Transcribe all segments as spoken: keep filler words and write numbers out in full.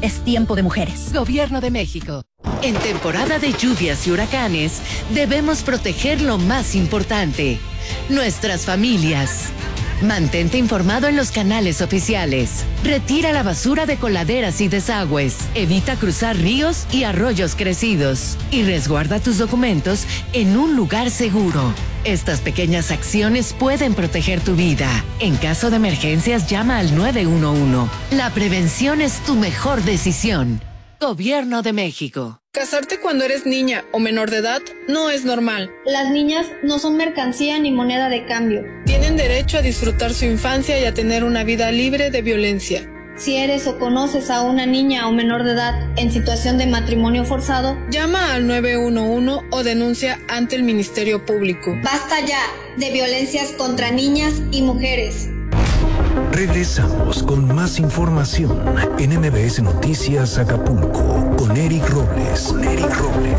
Es tiempo de mujeres. Gobierno de México. En temporada de lluvias y huracanes, debemos proteger lo más importante, nuestras familias. Mantente informado en los canales oficiales. Retira la basura de coladeras y desagües. Evita cruzar ríos y arroyos crecidos. Y resguarda tus documentos en un lugar seguro. Estas pequeñas acciones pueden proteger tu vida. En caso de emergencias, llama al nueve uno uno. La prevención es tu mejor decisión. Gobierno de México. Casarte cuando eres niña o menor de edad no es normal. Las niñas no son mercancía ni moneda de cambio. Tienen derecho a disfrutar su infancia y a tener una vida libre de violencia. Si eres o conoces a una niña o menor de edad en situación de matrimonio forzado, llama al nueve uno uno o denuncia ante el Ministerio Público. Basta ya de violencias contra niñas y mujeres. Regresamos con más información en M B S Noticias Acapulco con Eric Robles. Con Eric Robles.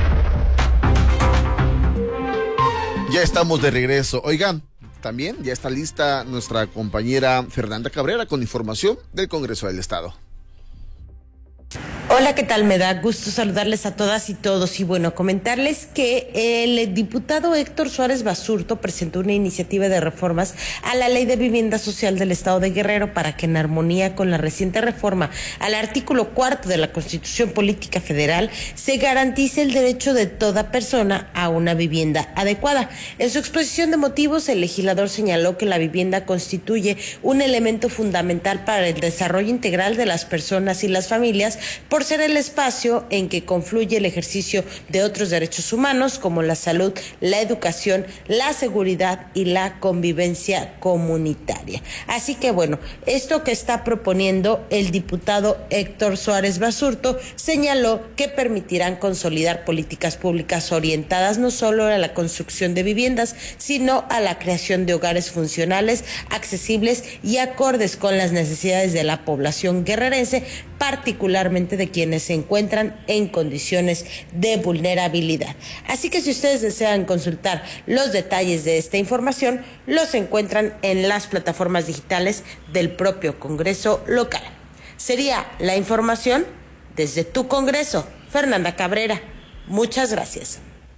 Ya estamos de regreso. Oigan, también ya está lista nuestra compañera Fernanda Cabrera con información del Congreso del Estado. Hola, ¿qué tal? Me da gusto saludarles a todas y todos y bueno, comentarles que el diputado Héctor Suárez Basurto presentó una iniciativa de reformas a la Ley de Vivienda Social del Estado de Guerrero para que en armonía con la reciente reforma al artículo cuarto de la Constitución Política Federal se garantice el derecho de toda persona a una vivienda adecuada. En su exposición de motivos, el legislador señaló que la vivienda constituye un elemento fundamental para el desarrollo integral de las personas y las familias por ser el espacio en que confluye el ejercicio de otros derechos humanos como la salud, la educación, la seguridad y la convivencia comunitaria. Así que bueno, esto que está proponiendo el diputado Héctor Suárez Basurto señaló que permitirán consolidar políticas públicas orientadas no solo a la construcción de viviendas, sino a la creación de hogares funcionales, accesibles y acordes con las necesidades de la población guerrerense, particularmente de quienes se encuentran en condiciones de vulnerabilidad. Así que si ustedes desean consultar los detalles de esta información, los encuentran en las plataformas digitales del propio Congreso local. Sería la información desde tu Congreso. Fernanda Cabrera, muchas gracias.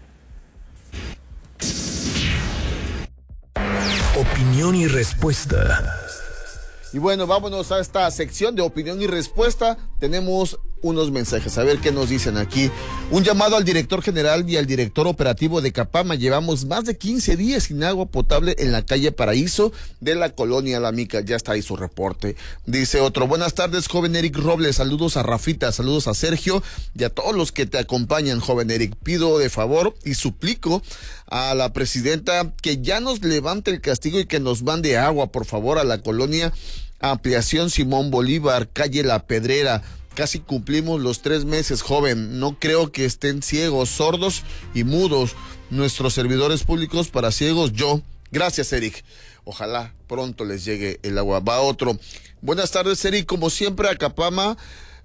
Opinión y respuesta. Y bueno, vámonos a esta sección de opinión y respuesta. Tenemos unos mensajes, a ver qué nos dicen aquí. Un llamado al director general y al director operativo de Capama. Llevamos más de quince días sin agua potable en la calle Paraíso de la colonia La Mica. Ya está ahí su reporte. Dice otro, buenas tardes, joven Eric Robles. Saludos a Rafita, saludos a Sergio y a todos los que te acompañan, joven Eric. Pido de favor y suplico a la presidenta que ya nos levante el castigo y que nos mande agua, por favor, a la colonia Ampliación Simón Bolívar, calle La Pedrera. Casi cumplimos los tres meses, joven. No creo que estén ciegos, sordos y mudos nuestros servidores públicos para ciegos. Yo. Gracias, Eric. Ojalá pronto les llegue el agua. Va otro. Buenas tardes, Eric. Como siempre, a Capama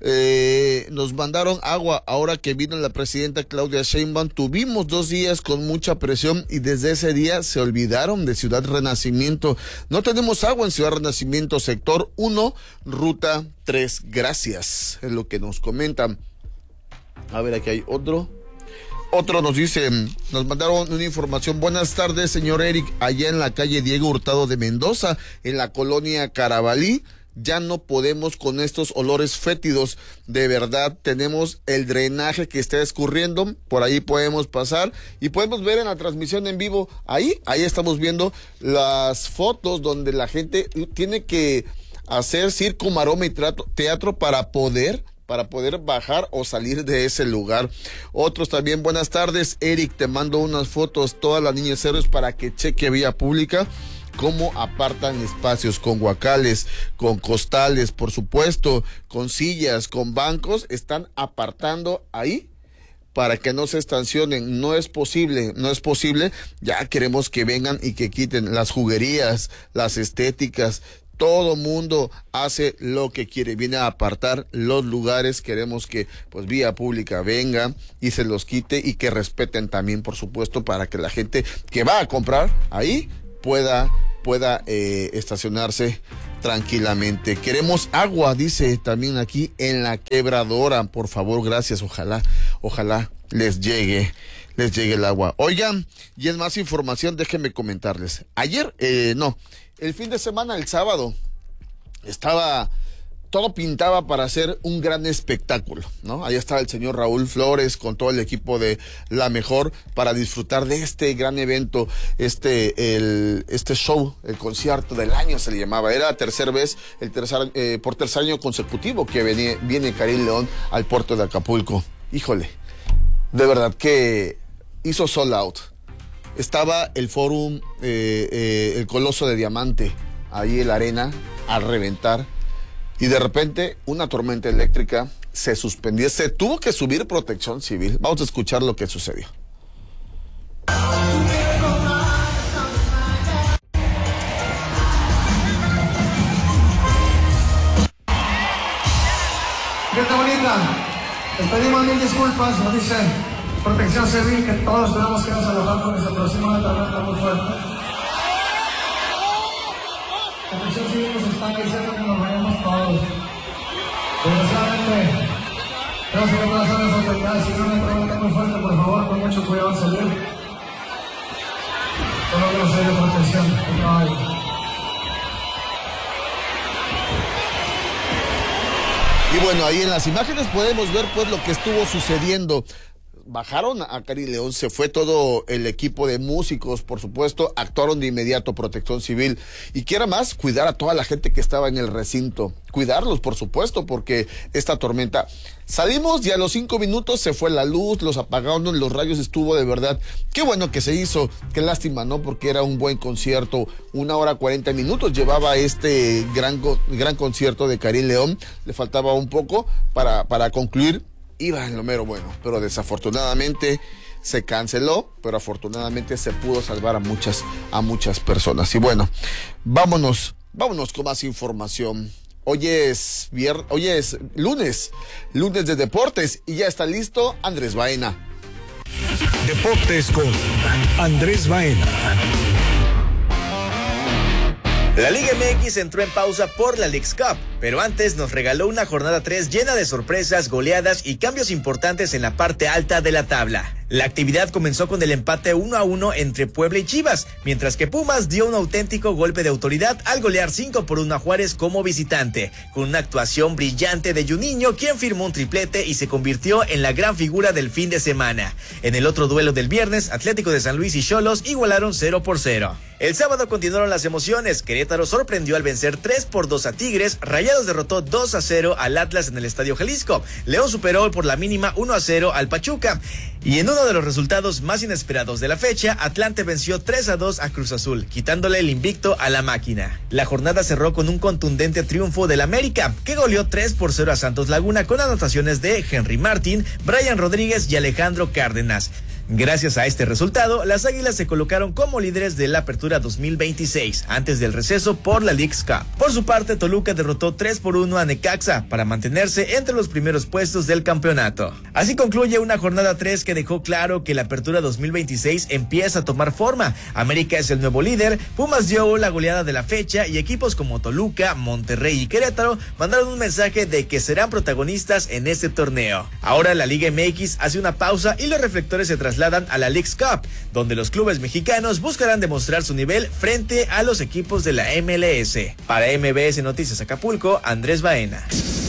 eh, nos mandaron agua. Ahora que vino la presidenta Claudia Sheinbaum, tuvimos dos días con mucha presión y desde ese día se olvidaron de Ciudad Renacimiento. No tenemos agua en Ciudad Renacimiento, sector uno, ruta tres. Gracias, es lo que nos comentan. A ver, aquí hay otro. Otro nos dice, nos mandaron una información. Buenas tardes, señor Eric. Allá en la calle Diego Hurtado de Mendoza, en la colonia Carabalí, ya no podemos con estos olores fétidos. De verdad, tenemos el drenaje que está escurriendo. Por ahí podemos pasar y podemos ver en la transmisión en vivo. Ahí, ahí estamos viendo las fotos donde la gente tiene que hacer circo, maroma y teatro para poder... para poder bajar o salir de ese lugar. Otros también, buenas tardes, Eric, te mando unas fotos, todas las niñas héroes para que cheque vía pública cómo apartan espacios con guacales, con costales, por supuesto, con sillas, con bancos, están apartando ahí para que no se estacionen. No es posible, no es posible, ya queremos que vengan y que quiten las juguerías, las estéticas. Todo mundo hace lo que quiere, viene a apartar los lugares. Queremos que pues vía pública venga y se los quite y que respeten también, por supuesto, para que la gente que va a comprar ahí pueda, pueda eh, estacionarse tranquilamente. Queremos agua, dice también aquí en la Quebradora. Por favor, gracias. Ojalá, ojalá les llegue, les llegue el agua. Oigan, y en más información, déjenme comentarles. Ayer, eh, no, el fin de semana, el sábado, estaba... todo pintaba para hacer un gran espectáculo, ¿no? Ahí estaba el señor Raúl Flores con todo el equipo de La Mejor para disfrutar de este gran evento, este el este show, el concierto del año se le llamaba. Era la tercera vez, el tercer, eh, por tercer año consecutivo que viene, viene Karim León al puerto de Acapulco. Híjole, de verdad que hizo sold out. Estaba el Fórum, eh, eh, el Coloso de Diamante, ahí en la arena, a reventar. Y de repente, una tormenta eléctrica se suspendió, se tuvo que subir Protección Civil. Vamos a escuchar lo que sucedió. Gente bonita, les pedimos mil disculpas, nos dice Protección Civil que todos tenemos que nos alojar porque se aproxima una tormenta muy fuerte. Protección Civil nos está diciendo que nos vayamos todos. Desgraciadamente, no se le puede hacer a las autoridades. Si no una tormenta muy fuerte, por favor, con mucho cuidado al salir. Solo que nos dé protección. No. Y bueno, ahí en las imágenes podemos ver pues lo que estuvo sucediendo. Bajaron a Karim León, se fue todo el equipo de músicos, por supuesto, actuaron de inmediato Protección Civil. Y quiera más, cuidar a toda la gente que estaba en el recinto. Cuidarlos, por supuesto, porque esta tormenta... Salimos y a los cinco minutos se fue la luz, los apagaron, los rayos, estuvo de verdad. Qué bueno que se hizo, qué lástima, ¿no? Porque era un buen concierto, una hora cuarenta minutos llevaba este gran, gran concierto de Karim León. Le faltaba un poco para, para concluir. Iba en lo mero bueno, pero desafortunadamente se canceló, pero afortunadamente se pudo salvar a muchas, a muchas personas. Y bueno, vámonos, vámonos con más información. Hoy es vier... hoy es lunes, lunes de deportes y ya está listo Andrés Baena. Deportes con Andrés Baena. La Liga M X entró en pausa por la Leagues Cup, pero antes nos regaló una jornada tres llena de sorpresas, goleadas y cambios importantes en la parte alta de la tabla. La actividad comenzó con el empate uno a uno entre Puebla y Chivas, mientras que Pumas dio un auténtico golpe de autoridad al golear cinco por uno a Juárez como visitante, con una actuación brillante de Juninho, quien firmó un triplete y se convirtió en la gran figura del fin de semana. En el otro duelo del viernes, Atlético de San Luis y Xolos igualaron cero por cero. El sábado continuaron las emociones. Querétaro sorprendió al vencer tres por dos a Tigres, Rayados derrotó dos a cero al Atlas en el Estadio Jalisco, León superó por la mínima uno a cero al Pachuca, y en uno de los resultados más inesperados de la fecha, Atlante venció tres a dos a Cruz Azul, quitándole el invicto a la máquina. La jornada cerró con un contundente triunfo del América, que goleó tres por cero a Santos Laguna con anotaciones de Henry Martín, Brian Rodríguez y Alejandro Cárdenas. Gracias a este resultado, las Águilas se colocaron como líderes de la Apertura dos mil veintiséis, antes del receso por la Leagues Cup. Por su parte, Toluca derrotó tres por uno a Necaxa para mantenerse entre los primeros puestos del campeonato. Así concluye una jornada tres que dejó claro que la Apertura dos mil veintiséis empieza a tomar forma. América es el nuevo líder, Pumas dio la goleada de la fecha y equipos como Toluca, Monterrey y Querétaro mandaron un mensaje de que serán protagonistas en este torneo. Ahora la Liga M X hace una pausa y los reflectores se trasladan a la Leagues Cup, donde los clubes mexicanos buscarán demostrar su nivel frente a los equipos de la M L S. Para M B S Noticias Acapulco, Andrés Baena.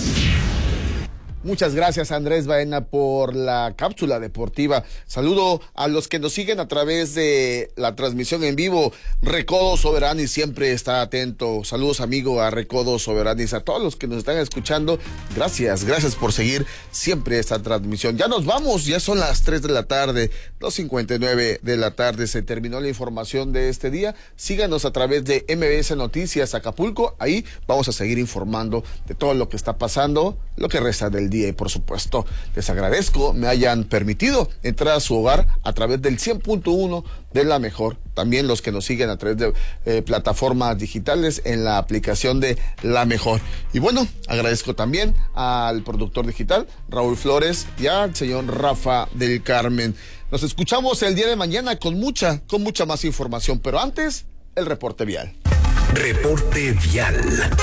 Muchas gracias, Andrés Baena, por la cápsula deportiva. Saludo a los que nos siguen a través de la transmisión en vivo. Recodo Soberanis siempre está atento. Saludos, amigo, a Recodo Soberanis, a todos los que nos están escuchando. Gracias, gracias por seguir siempre esta transmisión. Ya nos vamos, ya son las tres de la tarde, dos cincuenta y nueve de la tarde. Se terminó la información de este día. Síganos a través de M B S Noticias Acapulco. Ahí vamos a seguir informando de todo lo que está pasando, lo que resta del día, y por supuesto les agradezco me hayan permitido entrar a su hogar a través del cien punto uno de La Mejor, también los que nos siguen a través de eh, plataformas digitales en la aplicación de La Mejor. Y bueno, agradezco también al productor digital Raúl Flores y al señor Rafa del Carmen. Nos escuchamos el día de mañana con mucha, con mucha más información, pero antes, el reporte vial. Reporte vial.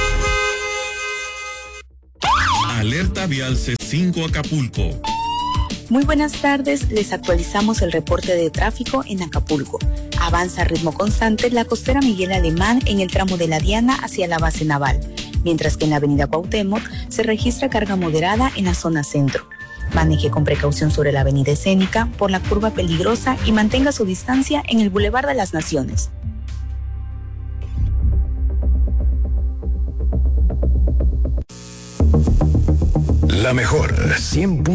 Alerta vial C cinco Acapulco. Muy buenas tardes, les actualizamos el reporte de tráfico en Acapulco. Avanza a ritmo constante la costera Miguel Alemán en el tramo de la Diana hacia la base naval, mientras que en la avenida Cuauhtémoc se registra carga moderada en la zona centro. Maneje con precaución sobre la avenida Escénica por la curva peligrosa y mantenga su distancia en el Boulevard de las Naciones. La mejor cien punto